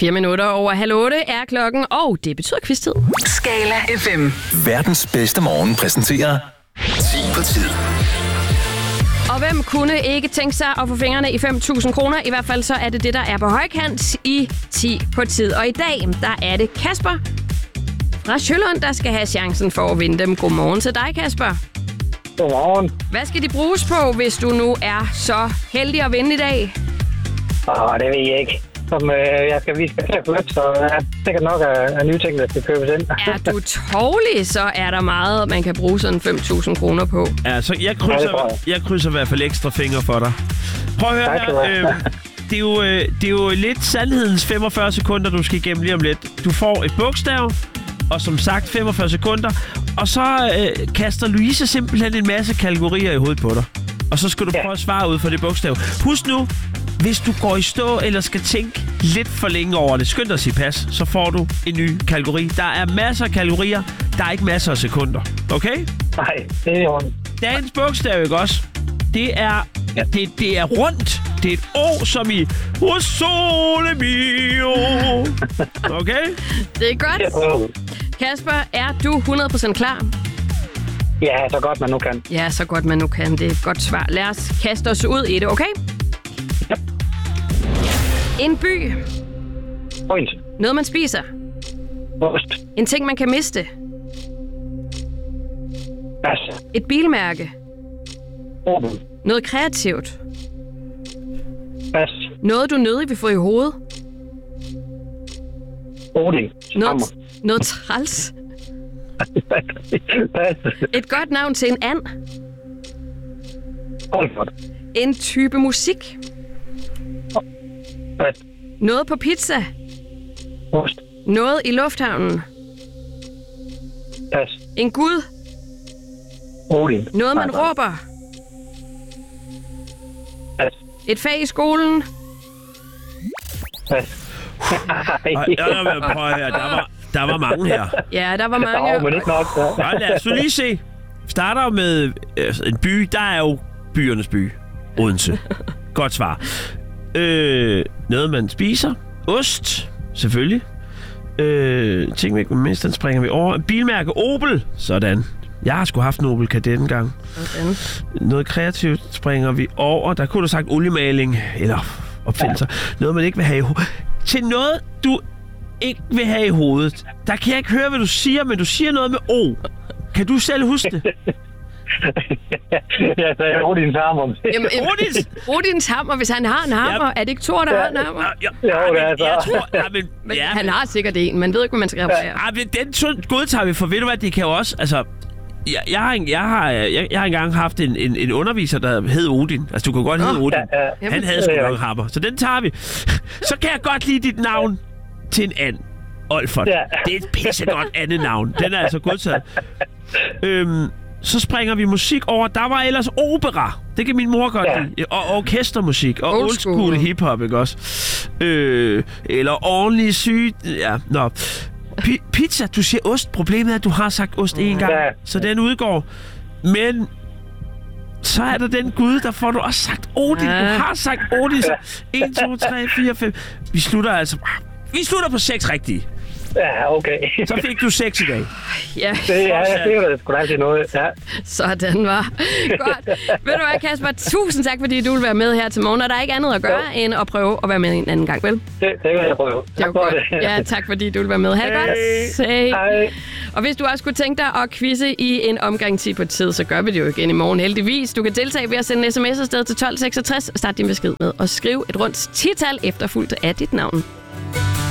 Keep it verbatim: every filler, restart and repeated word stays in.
Fire minutter over halv otte er klokken, og det betyder quiz-tid. Skala F M. Verdens bedste morgen præsenterer ti på tid. Og hvem kunne ikke tænke sig at få fingrene i fem tusind kroner? I hvert fald så er det det, der er på højkant i ti på tid. Og i dag, der er det Kasper fra Sjølund, der skal have chancen for at vinde dem. Godmorgen til dig, Kasper. Godmorgen. Hvad skal de bruges på, hvis du nu er så heldig at vinde i dag? Åh, det ved jeg ikke. Som øh, jeg skal, vi skal til at flytte, så der er sikkert nok af, af nye ting, der skal købes ind. Er du tovlig, så er der meget, man kan bruge sådan fem tusind kroner på. Ja, så jeg krydser, jeg krydser i hvert fald ekstra fingre for dig. Prøv at høre tak, her. Øh, det, er jo, øh, det er jo lidt sandhedens femogfyrre sekunder, du skal igennem lige om lidt. Du får et bogstav, og som sagt femogfyrre sekunder. Og så øh, kaster Louise simpelthen en masse kategorier i hovedet på dig. Og så skal du prøve at svare ud for det bogstav. Husk nu, hvis du går i stå eller skal tænke lidt for længe over det, skynd dig at sige pas, så får du en ny kategori. Der er masser af kategorier, der er ikke masser af sekunder. Okay? Nej, det er ordentligt. Dagens bogstav, ikke også? Det er, ja. det, det er rundt. Det er et O som i O sole mio. Okay? Det er godt. Kasper, er du hundrede procent klar? Ja, så godt man nu kan. Ja, så godt man nu kan. Det er et godt svar. Lad os kaste os ud i det, okay? Ja. En by. Point. Noget, man spiser. Ost. En ting, man kan miste. Pas. Et bilmærke. Opel. Noget kreativt. Pas. Noget, du nødig vil få i hovedet. Odin. Noget, noget træls. Pas. Et godt navn til en and. Olfert. En type musik. Pas. Noget på pizza. Ost. Noget i lufthavnen. Pas. En gud. Odin. Noget, man råber. Pas. Et fag i skolen. Pas. Og, ja, men prøv at høre, der var, der var mange her. Ja, der var mange. Nå, men ikke nok. Så. Ja, lad os lige se. Vi starter med øh, en by. Der er jo byernes by. Odense. Godt svar. Øh, noget, man spiser. Ost. Selvfølgelig. Øh, ting, vi mindst, den springer vi over. Bilmærke Opel. Sådan. Jeg har sgu haft en Opel Kadett engang. Sådan. Noget kreativt springer vi over. Der kunne du sagt oliemaling. Eller opfindelser. Ja. Noget, man ikke vil have i hovedet. Til noget, du ikke vil have i hovedet. Der kan jeg ikke høre, hvad du siger, men du siger noget med O. Kan du selv huske det? Ja, så er Odins hammer. Jamen, Odins? Odins hammer, hvis han har en hammer. Ja. Er det ikke Thor, der ja. har en hammer? Ja, ja, ja, det er men, så. jeg tror... Ja, men, men ja, han har sikkert en. Man ved ikke, hvad man skal reparere. Ja, men den godtager vi, for ved du hvad, det kan jo også... Altså, jeg, jeg, har, en, jeg, har, jeg, jeg har engang haft en, en, en underviser, der hed Odin. Altså, du kan godt hedde oh, Odin. Ja, ja. Han havde sgu nok hammer. Så den tager vi. Så kan jeg godt lide dit navn til en and. Olfert. Ja. Det er et pissegodt andet navn. Den er altså godtaget. Øhm, så springer vi musik over. Der var ellers opera. Det kan min mor godt ja. lide. Og orkestermusik. Og old school, old school hiphop, ikke også? Øh, eller ordentlig syg... Ja, nå. P- pizza, du siger ost. Problemet er, at du har sagt ost én gang. Ja. Så den udgår. Men... Så er der den gud, der får du også sagt Odin. Ja. Du har sagt Odin. en, to, tre, fire, fem. Vi slutter altså... Vi slutter på seks rigtige. Ja, okay. Så fik du seks i dag. Ja. Det, ja, det er sgu da altid noget. Ja. Sådan var. Godt. Ved du hvad, Kasper? Tusind tak, fordi du vil være med her til morgen. Og der er ikke andet at gøre, ja. end at prøve at være med en anden gang, vel? Det, det vil jeg prøve. Det var godt. Ja, tak fordi du vil være med. Ha' det godt. Hej. Hej. Og hvis du også kunne tænke dig at quizze i en omgang ti på tid, så gør vi det jo igen i morgen heldigvis. Du kan deltage ved at sende en sms afsted til tolv seksogtres og starte din besked med at skrive et rundt ti-tal efterfulgt af dit navn.